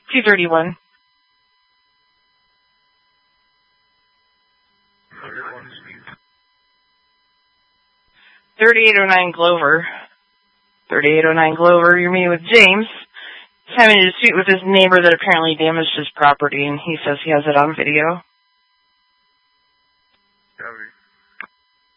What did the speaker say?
231. 3809 Glover. 3809 Glover, you're meeting with James. He's having a dispute with his neighbor that apparently damaged his property, and he says he has it on video.